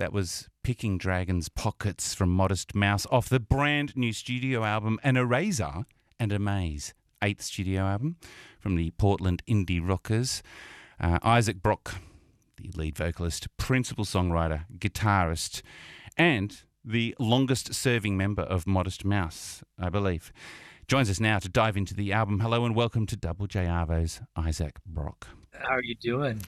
That was Picking Dragons Pockets from Modest Mouse off the brand new studio album An Eraser and a Maze, 8th studio album from the Portland indie rockers. Isaac Brock, the lead vocalist, principal songwriter, guitarist, and the longest-serving member of Modest Mouse, I believe, joins us now to dive into the album. Hello and welcome to Double J Arvo's Isaac Brock. How are you doing?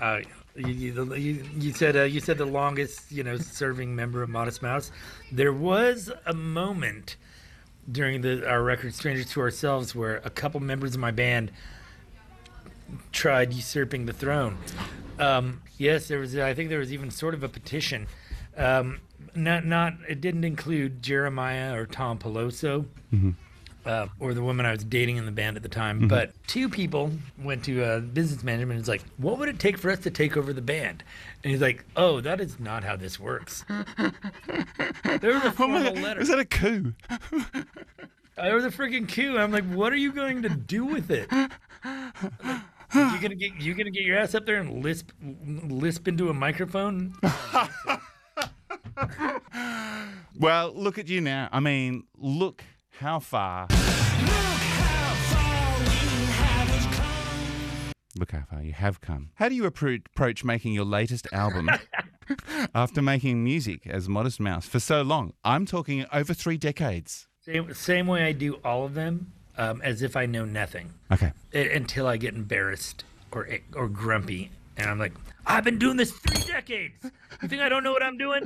You said the longest, serving member of Modest Mouse. There was a moment during our record "Strangers to Ourselves" where a couple members of my band tried usurping the throne. Yes, there was. I think there was even sort of a petition. It didn't include Jeremiah or Tom Peloso. Mm-hmm. Or the woman I was dating in the band at the time. Mm-hmm. But two people went to business management and was like, what would it take for us to take over the band? And he's like, oh, that is not how this works. There was a formal letter. Was that a coup? There was a freaking coup. I'm like, what are you going to do with it? You gonna get your ass up there and lisp into a microphone? Well, look at you now. I mean, look how far. Look how far you have come. How do you approach making your latest album after making music as Modest Mouse for so long? I'm talking over 3 decades. Same way I do all of them, as if I know nothing. Okay. Until I get embarrassed or grumpy, and I'm like, I've been doing this 3 decades. You think I don't know what I'm doing?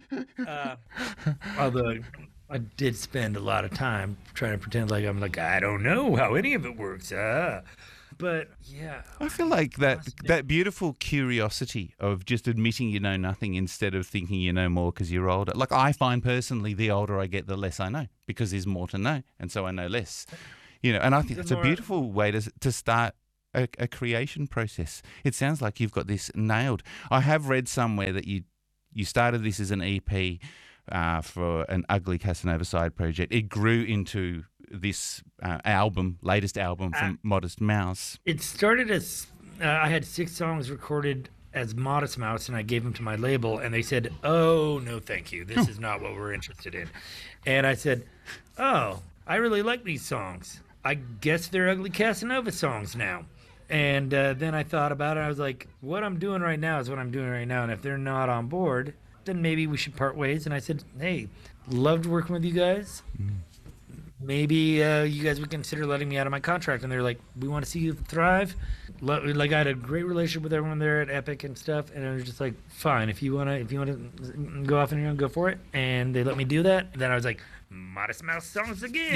Although I did spend a lot of time trying to pretend like I don't know how any of it works. But yeah, I feel like that beautiful curiosity of just admitting you know nothing instead of thinking you know more because you're older. Like I find personally, the older I get, the less I know because there's more to know, and so I know less. And I think it's a beautiful way to start a creation process. It sounds like you've got this nailed. I have read somewhere that you started this as an EP. For an Ugly Casanova side project. It grew into this latest album from Modest Mouse. It started as, I had 6 songs recorded as Modest Mouse, and I gave them to my label, and they said, oh, no, thank you. This is not what we're interested in. And I said, oh, I really like these songs. I guess they're Ugly Casanova songs now. And then I thought about it. I was like, what I'm doing right now is what I'm doing right now, and if they're not on board, then maybe we should part ways. And I said, hey, loved working with you guys. Maybe you guys would consider letting me out of my contract. And they're like, we want to see you thrive. Like I had a great relationship with everyone there at Epic and stuff. And I was just like, fine, if you want to go off on your own, go for it. And they let me do that. Then I was like, Modest Mouse songs again.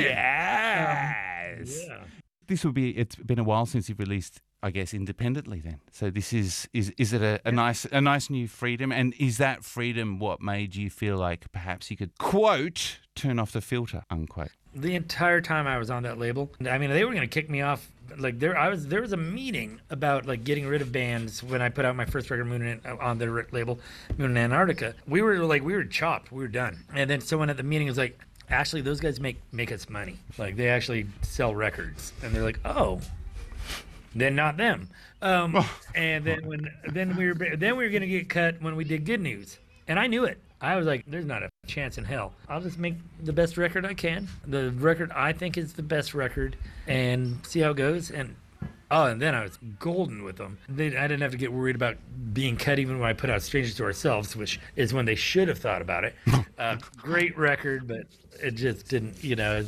Yes. Yeah. It's been a while since you've released, I guess, independently then. So this is it a nice new freedom? And is that freedom what made you feel like perhaps you could, quote, turn off the filter, unquote? The entire time I was on that label, I mean, they were going to kick me off. Like there was a meeting about like getting rid of bands when I put out my first record, on the label, Moon in Antarctica. We were chopped. We were done. And then someone at the meeting was like, actually, those guys make us money. Like they actually sell records. And they're like, oh, then not them. And then we were going to get cut when we did Good News. And I knew it. I was like, there's not a chance in hell. I'll just make the best record I can. The record I think is the best record and see how it goes. And then I was golden with them. I didn't have to get worried about being cut even when I put out Strangers to Ourselves, which is when they should have thought about it. Great record, but it just didn't,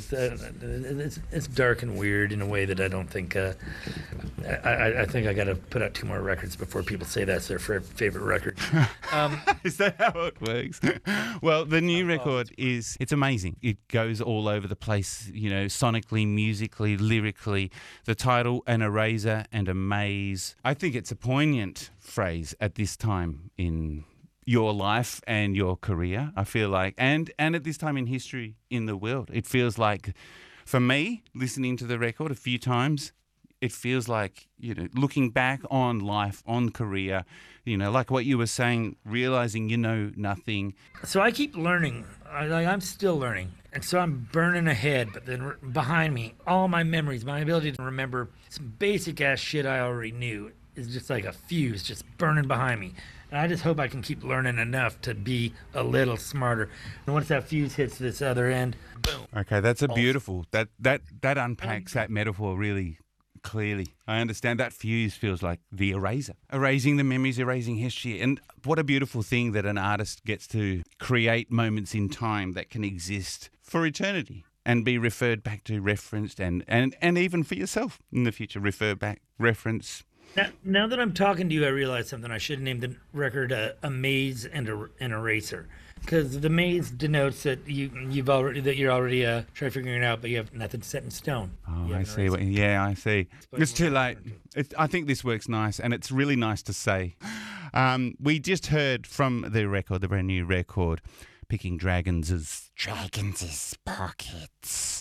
it's dark and weird in a way that I don't think, I think I got to put out 2 more records before people say that's their favorite record. Is that how it works? Well, the new record it's amazing. It goes all over the place, sonically, musically, lyrically. The title, An Eraser and a Maze. I think it's a poignant phrase at this time in your life and your career, I feel like, and at this time in history in the world. It feels like, for me, listening to the record a few times, it feels like, looking back on life, on career, like what you were saying, realizing you know nothing. So I keep learning. I'm still learning. And so I'm burning ahead, but then behind me, all my memories, my ability to remember some basic ass shit I already knew is just like a fuse just burning behind me. And I just hope I can keep learning enough to be a little smarter. And once that fuse hits this other end, boom. Okay, that's a beautiful. That unpacks that metaphor really clearly. I understand that fuse feels like the eraser, erasing the memories, erasing history. And what a beautiful thing that an artist gets to create moments in time that can exist for eternity and be referred back to, referenced, and even for yourself in the future, refer back, reference. Now that I'm talking to you, I realize something. I should name the record a maze and an eraser, because the maze denotes that you're already trying figuring it out, but you have nothing set in stone. Oh, I see. I see. It's too late. I think this works nice, and it's really nice to say. We just heard from the record, the brand new record, Picking Dragons' Pockets.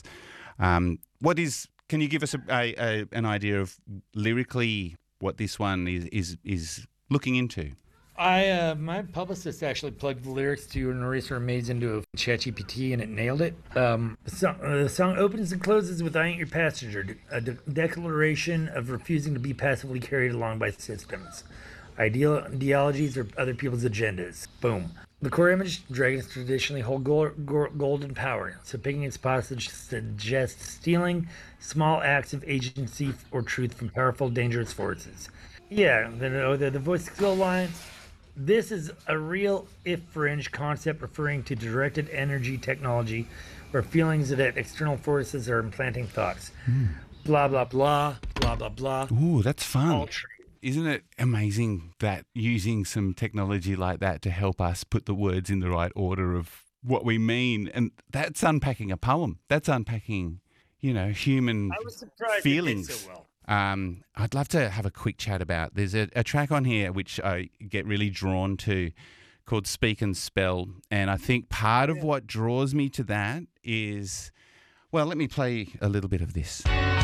Can you give us an idea of lyrically what this one is looking into? My publicist actually plugged the lyrics to an eraser maze into a ChatGPT, and it nailed it. The song opens and closes with "I ain't your passenger," a declaration of refusing to be passively carried along by systems, ideologies, or other people's agendas. Boom. The core image: dragons traditionally hold golden power, so picking its passage suggests stealing small acts of agency or truth from powerful, dangerous forces. Yeah, the voice skill line. This is a real, if fringe, concept referring to directed energy technology where feelings that external forces are implanting thoughts. Blah, blah, blah, blah, blah, blah. Ooh, that's fun. All true. Isn't it amazing that using some technology like that to help us put the words in the right order of what we mean? And that's unpacking a poem. That's unpacking, human I was surprised feelings. it did so well. I'd love to have a quick chat about. There's a track on here which I get really drawn to called Speak and Spell. And I think part of what draws me to that is, well, let me play a little bit of this.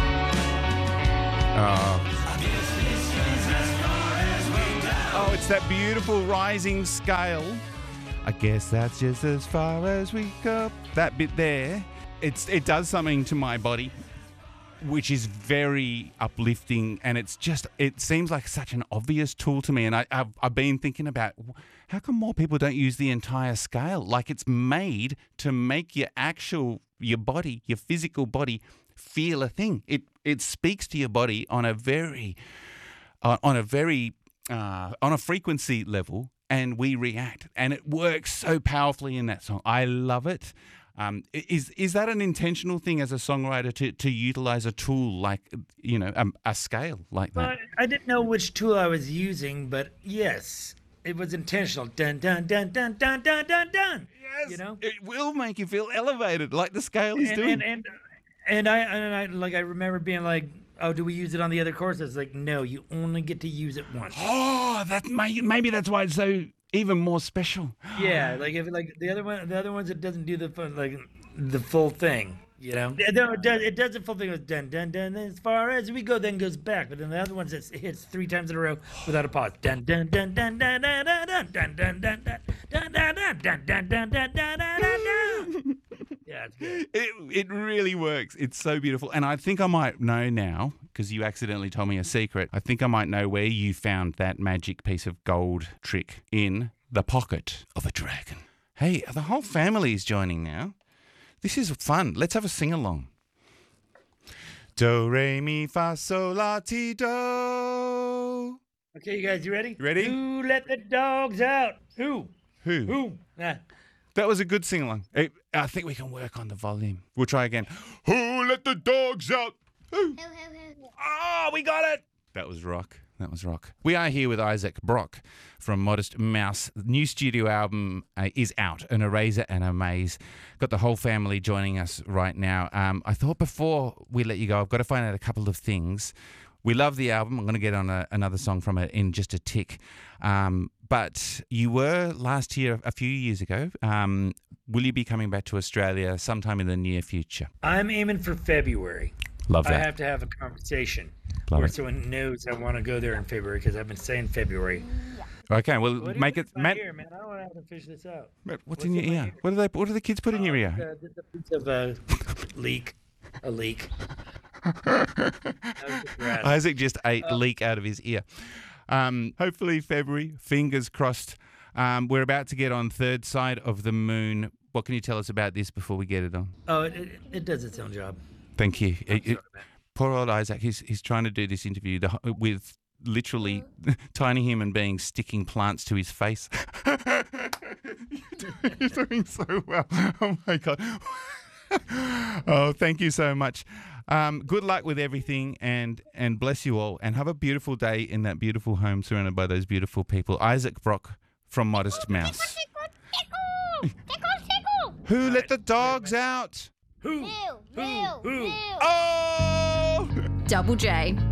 Oh, it's that beautiful rising scale. I guess that's just as far as we go. That bit there, it does something to my body, which is very uplifting, and it seems like such an obvious tool to me. And I've been thinking about how come more people don't use the entire scale? Like, it's made to make your body, your physical body, feel a thing. It speaks to your body on a frequency level, and we react, and it works so powerfully in that song. I love it. Is that an intentional thing as a songwriter to utilize a tool like a scale like that? Well, I didn't know which tool I was using, but yes, it was intentional. Dun dun dun dun dun dun dun dun. Yes, it will make you feel elevated, like the scale is doing. And I remember being like, oh, do we use it on the other courses? Like, no, you only get to use it once. Oh, maybe that's why it's so even more special. Yeah, the other ones, it doesn't do the full thing. It does the full thing with dun dun dun. As far as we go, then goes back. But then the other ones, it hits 3 times in a row without a pause. Dun dun dun dun dun dun dun dun dun dun dun dun dun dun dun dun dun dun dun. Yeah, it's good. It really works. It's so beautiful. And I think I might know now, because you accidentally told me a secret, I think I might know where you found that magic piece of gold trick in the pocket of a dragon. Hey, the whole family is joining now. This is fun. Let's have a sing-along. Do, re, mi, fa, sol, la, ti, do. Okay, you guys, you ready? Ready? Who let the dogs out? Who? That was a good sing-along. I think we can work on the volume. We'll try again. Who let the dogs out? Who? Oh, we got it. That was rock. We are here with Isaac Brock from Modest Mouse. The new studio album is out, An Eraser and a Maze. Got the whole family joining us right now. I thought before we let you go, I've got to find out a couple of things. We love the album. I'm going to get on another song from it in just a tick. But you were last year, a few years ago. Will you be coming back to Australia sometime in the near future? I'm aiming for February. Love that. I have to have a conversation Love where it. someone knows I want to go there in February, because I've been saying February. Okay, well, Make it. Matt, ear, man. I don't want to have to fish this out. Matt, what's in your ear? What do the kids put in your ear? The piece of a leak. A leak. That was just grass. Isaac just ate leek out of his ear. Hopefully February, fingers crossed. We're about to get on third side of the moon. What can you tell us about this before we get it on? Oh, it does its own job. Thank you. I'm sorry, man. Poor old Isaac, he's trying to do this interview with literally tiny human beings sticking plants to his face. You're doing so well. Oh, my God. Oh, thank you so much. Good luck with everything and bless you all. And have a beautiful day in that beautiful home surrounded by those beautiful people. Isaac Brock from Modest Mouse. Who let the dogs out? Who? Who? Who? Oh! Double J.